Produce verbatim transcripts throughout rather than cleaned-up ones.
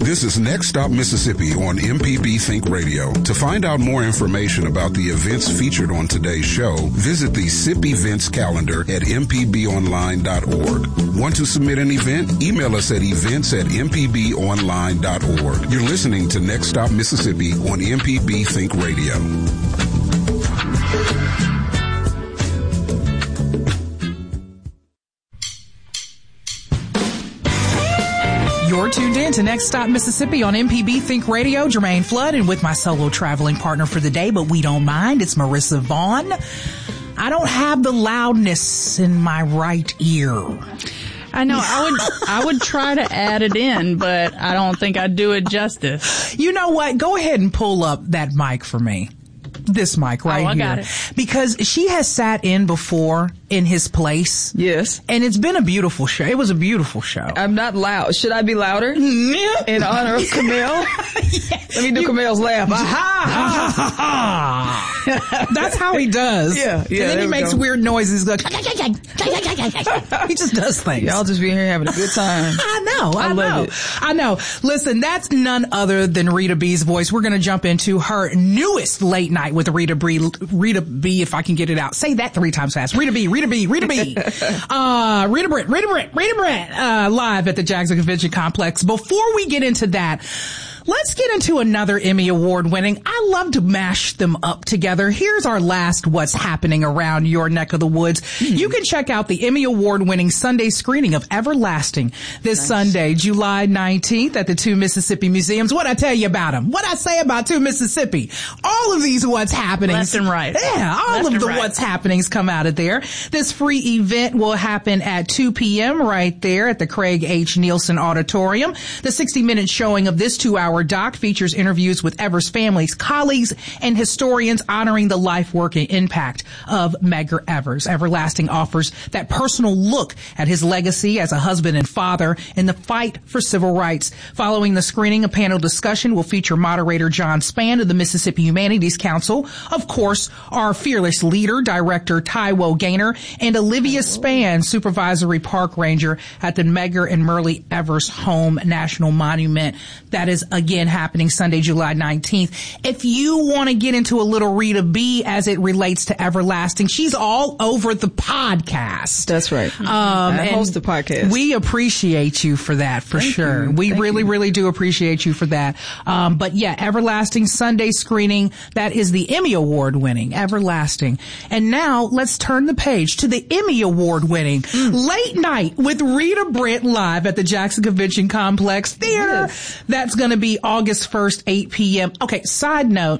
This is Next Stop Mississippi on M P B Think Radio. To find out more information about the events featured on today's show, visit the S I P events calendar at m p b online dot org. Want to submit an event? Email us at events at m p b online dot org. You're listening to Next Stop Mississippi on M P B Think Radio. You're tuned in to Next Stop Mississippi on M P B Think Radio. Jermaine Flood, and with my solo traveling partner for the day, but we don't mind, it's Marissa Vaughn. I don't have the loudness in my right ear. I know. I would I would try to add it in, but I don't think I'd do it justice. You know what? Go ahead and pull up that mic for me. This mic right oh, I here. Got it. Because she has sat in before in his place. Yes. And it's been a beautiful show. It was a beautiful show. I'm not loud. Should I be louder? Yeah. In honor of Camille? Yes. Let me do you, Camille's laugh. Ha ha ha. That's how he does. Yeah, yeah. And then he makes go. weird noises. Like, he just does things. Y'all just be here having a good time. I know. I, I love know. it. I know. Listen, that's none other than Rita B's voice. We're going to jump into her newest late night with Rita B. Rita B, if I can get it out. Say that three times fast. Rita B, Rita B, Rita B. uh, Rita Britt, Rita Britt, Rita Britt, uh, live at the Jackson Convention Complex. Before we get into that, let's get into another Emmy Award winning. I love to mash them up together. Here's our last What's Happening Around Your Neck of the Woods. Mm-hmm. You can check out the Emmy Award winning Sunday screening of Everlasting this nice. Sunday, July nineteenth at the Two Mississippi Museums. What'd I tell you about them? What'd I say about Two Mississippi? All of these What's Happenings. Left and right. Yeah, all Left of the right. What's Happenings come out of there. This free event will happen at two p.m. right there at the Craig H. Nielsen Auditorium. The sixty minute showing of this two hour doc features interviews with Evers families, colleagues, and historians honoring the life, work, and impact of Medgar Evers. Everlasting offers that personal look at his legacy as a husband and father in the fight for civil rights. Following the screening, a panel discussion will feature moderator John Spann of the Mississippi Humanities Council, of course, our fearless leader, director Taiwo Gaynor, and Olivia Spann, supervisory park ranger at the Medgar and Myrlie Evers Home National Monument. That is, again, happening Sunday, July nineteenth. If you want to get into a little Rita B as it relates to Everlasting, she's all over the podcast. That's right. Um, I host the podcast. We appreciate you for that, for Thank sure. You. We Thank really, you. really do appreciate you for that. Um, but yeah, Everlasting Sunday screening, that is the Emmy Award winning Everlasting. And now let's turn the page to the Emmy Award winning mm. Late Night with Rita Britt live at the Jackson Convention Complex Theater. Yes. That's going to be August first, eight p.m. Okay, side note.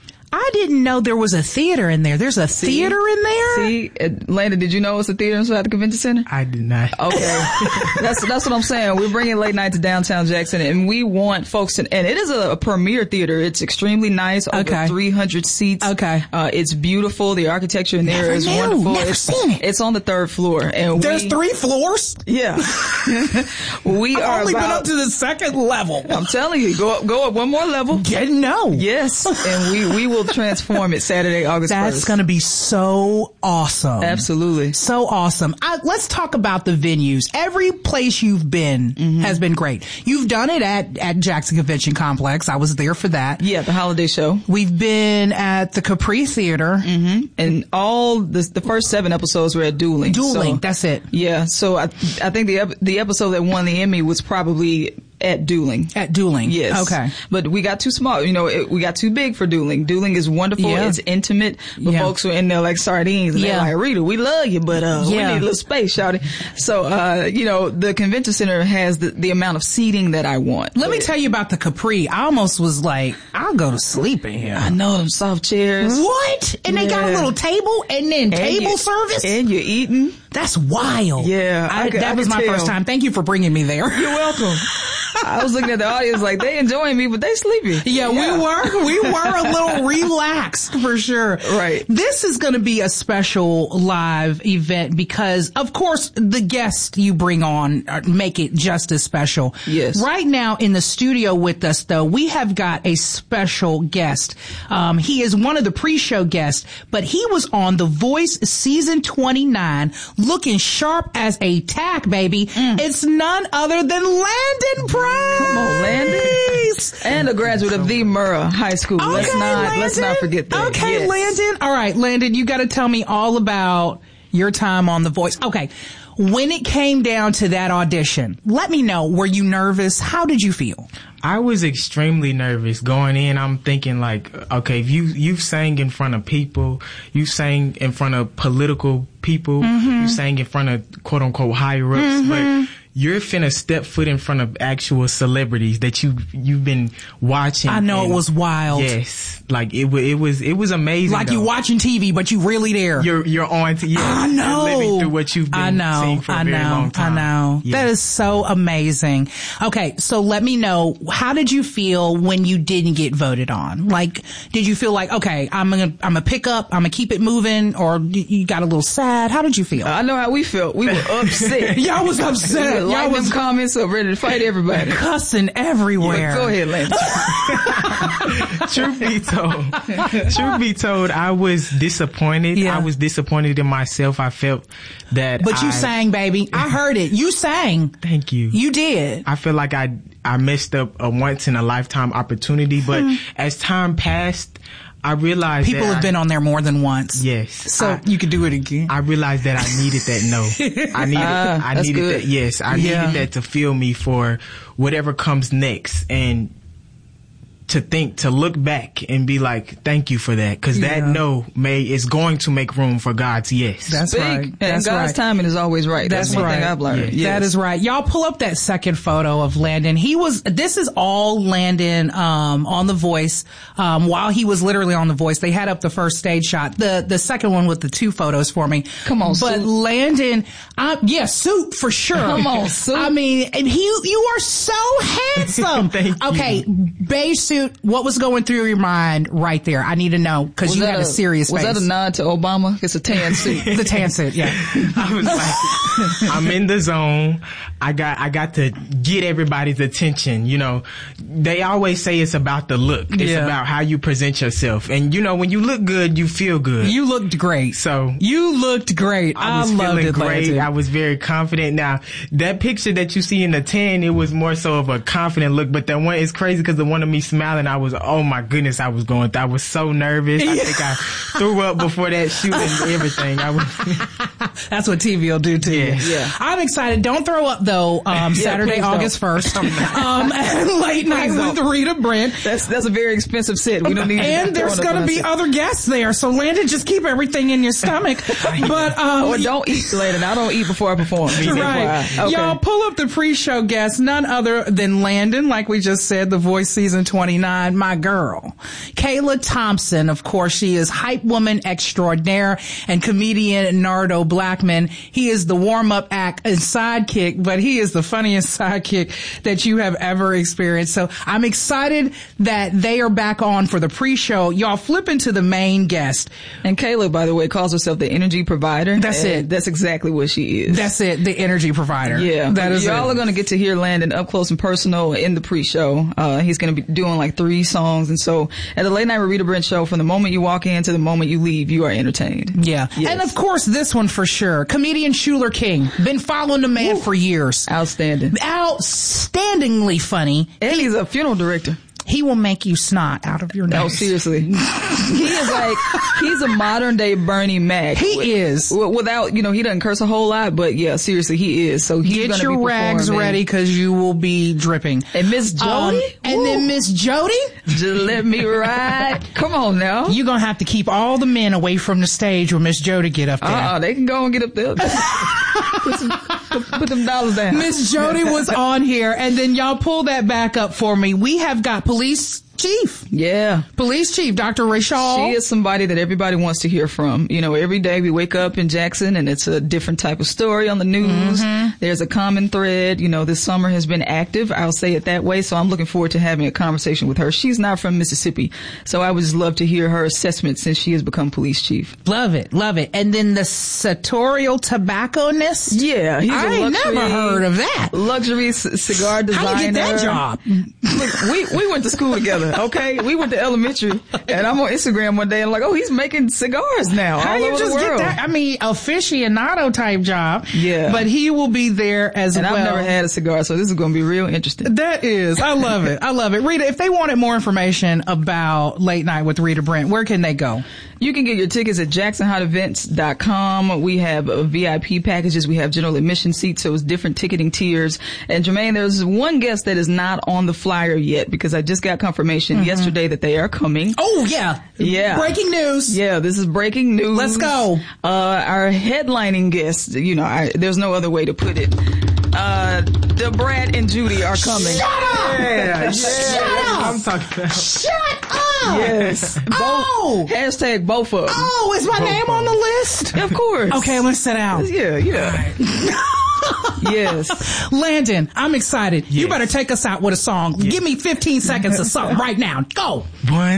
I didn't know there was a theater in there. There's a See? theater in there? See, Atlanta, did you know it's a theater inside the convention center? I did not. Okay. that's that's what I'm saying. We're bringing Late Night to downtown Jackson, and we want folks to, and it is a, a premier theater. It's extremely nice. Over okay. three hundred seats. Okay. Uh, it's beautiful. The architecture in there Never is knew. wonderful. Never it's, seen it. It's on the third floor. And There's we, three floors? Yeah. we I've are only about, been up to the second level. I'm telling you, go up, go up one more level. Get no. Yes. And we, we will transform it Saturday, August first. That's going to be so awesome. Absolutely. So awesome. I, let's talk about the venues. Every place you've been mm-hmm. has been great. You've done it at, at Jackson Convention Complex. I was there for that. Yeah, the holiday show. We've been at the Capri Theater. Mm-hmm. And all the, the first seven episodes were at Dueling. Dueling, so, that's it. Yeah, so I, I think the, the episode that won the Emmy was probably at Dueling. At Dueling. Yes. Okay. But we got too small. You know, it, we got too big for Dueling. Dueling is wonderful. Yeah. It's intimate. But yeah. folks are in there like sardines. And yeah. they're like, Rita, we love you, but uh, yeah. we need a little space, shawty. So, uh, you know, the convention center has the, the amount of seating that I want. Let me tell you about the Capri. I almost was like, I'll go to sleep in here. I know, them soft chairs. What? And they yeah. got a little table and then and table you, service? And you're eating. That's wild. Yeah. I, I could, that I was my tell. first time. Thank you for bringing me there. You're welcome. I was looking at the audience like they enjoying me, but they sleepy. Yeah, yeah, we were. We were a little relaxed for sure. Right. This is going to be a special live event because, of course, the guests you bring on make it just as special. Yes. Right now in the studio with us, though, we have got a special guest. Um, he is one of the pre-show guests, but he was on The Voice season twenty-nine, looking sharp as a tack, baby. Mm. It's none other than Landon Price. Come on, Landon. Yes. And a graduate of the Murrah High School. Okay, let's not Landon. let's not forget that. Okay, yes. Landon. All right, Landon, you got to tell me all about your time on The Voice. Okay. When it came down to that audition, let me know, were you nervous? How did you feel? I was extremely nervous going in. I'm thinking like, okay, if you, you've sang in front of people, you sang in front of political people, mm-hmm. you sang in front of quote unquote higher ups, mm-hmm. but you're finna step foot in front of actual celebrities that you, you've been watching. I know, and, it was wild. Yes. Like it, it was, it was amazing. Like though. you watching T V, but you really there. You're, you're on to, yeah. I know. You're living through what you've been I know, seeing for a I very know, long time. I know. Yeah. That is so amazing. Okay. So let me know, how did you feel when you didn't get voted on? Like, did you feel like, okay, I'm gonna, I'm gonna pick up, I'm gonna keep it moving, or you got a little sad? How did you feel? I know how we felt. We were upset. Y'all was upset. Y'all Y'all was them comments up, ready to fight everybody. Cussing everywhere. But go ahead, Landon. Truth be told, truth be told, I was disappointed. Yeah. I was disappointed in myself. I felt that. But you I, sang, baby. I heard it. You sang. Thank you. You did. I feel like I I messed up a once in a lifetime opportunity, but hmm. as time passed, I realized people that have been I, on there more than once. Yes, so I, you could do it again. I realized that I needed that no. I needed. Uh, I that's needed good. that. Yes, I yeah. needed that to feel me for whatever comes next, and to think, to look back and be like, thank you for that, because yeah. that no may is going to make room for God's yes. That's Big. right. And That's God's right. timing is always right. That's, That's one right. thing I've learned. Yes. Yes. That is right. Y'all pull up that second photo of Landon. He was, this is all Landon, um, on The Voice. Um, while he was literally on The Voice, they had up the first stage shot. The, the second one with the two photos for me. Come on, But Suit. Landon, uh, yeah, Suit for sure. Come on, Suit. I mean, and he, you are so handsome. Thank you. Okay, beige suit, what was going through your mind right there? I need to know, because Was you that had a, serious Was face. that a nod to Obama? It's a tan suit. The tan suit, yeah. I was like, I'm in the zone. I got, I got to get everybody's attention. You know, they always say it's about the look. It's Yeah. about how you present yourself. And you know, when you look good, you feel good. You looked great. So you looked great. I was I loved feeling it, great. Landon. I was very confident. Now, that picture that you see in the tan, it was more so of a confident look. But that one is crazy because the one of me smiling, I was, oh my goodness, I was going, I was so nervous. I think I threw up before that shoot and everything. I was. That's what T V will do to Yeah. you. Yeah. I'm excited. Don't throw up though. Um, Yeah, Saturday, please don't. August first. um, and late night Please with don't. Rita Brent. That's that's a very expensive set. We don't need. And there's going going to be other guests there. So Landon, just keep everything in your stomach. But, um. Or don't eat later. I don't eat before I perform. Right. Okay. Y'all pull up the pre-show guest, none other than Landon, like we just said, The Voice season twenty-nine, my girl. Kayla Thompson, of course, she is hype woman extraordinaire and comedian Nardo Blackman. He is the warm-up act and sidekick, but he is the funniest sidekick that you have ever experienced. So I'm excited that they are back on for the pre-show. Y'all flip into the main guest. And Kayla, by the way, calls herself the energy provider. That's and it. That's exactly what she is. That's it, the energy provider. Yeah, that is y'all it. are going to get to hear Landon up close and personal in the pre-show. Uh, he's going to be doing like three songs, and so at the Late Night with Rita Brent show, from the moment you walk in to the moment you leave, you are entertained. Yeah, Yes. and of course this one for sure. Comedian Shuler King, been following the man Woo. for years. Outstanding. Outstandingly funny. And he's a funeral director. He will make you snot out of your nose. No, seriously. He is like, he's a modern day Bernie Mac. He is. W- Without, you know, he doesn't curse a whole lot, but yeah, seriously, he is. So he's Get gonna your be rags performing. ready because you will be dripping. And Miss Um, Jody? and Woo. then Miss Jody, Just let me ride. Come on now. you're going to have to keep all the men away from the stage when Miss Jody get up there. Uh-uh, they can go and get up there. put, some, put, put them dollars down. Miss Jody was on here, and then y'all pull that back up for me. We have got police chief. Yeah. Police chief, Doctor Rachel. She is somebody that everybody wants to hear from. You know, every day we wake up in Jackson and it's a different type of story on the news. Mm-hmm. There's a common thread. You know, this summer has been active. I'll say it that way. So I'm looking forward to having a conversation with her. She's not from Mississippi. So I would just love to hear her assessment since she has become police chief. Love it, love it. And then the sartorial tobacconist. Yeah. He's I a ain't luxury, never heard of that. Luxury c- cigar designer. How you get that job? Look, we, we went to school together. brother. Okay, we went to elementary, and I'm on Instagram one day, and I'm like, oh, he's making cigars now How all you over just the world. get that? I mean, aficionado type job. Yeah. But he will be there as And well. I've never had a cigar, so this is going to be real interesting. That is. I love it. I love it. Rita, if they wanted more information about Late Night with Rita Brent, where can they go? You can get your tickets at jackson hot events dot com. We have uh, V I P packages. We have general admission seats, so it's different ticketing tiers. And Jermaine, there's one guest that is not on the flyer yet because I just got confirmation mm-hmm. yesterday that they are coming. Oh, yeah. Yeah. Breaking news. Yeah, this is breaking news. Let's go. Uh, our headlining guest, you know, I, there's no other way to put it. Uh, the Brad and Judy are coming. Shut up! Yeah, yeah. Shut up! I'm talking about. Shut up! Yes. Both, Oh! Hashtag both of them. Oh, is my Both name of on the them. list? Of course. Okay, let's sit down. Yeah, yeah. Yes. Landon, I'm excited. You Yes. better take us out with a song. Yes. Give me fifteen seconds of something right now. Go! One.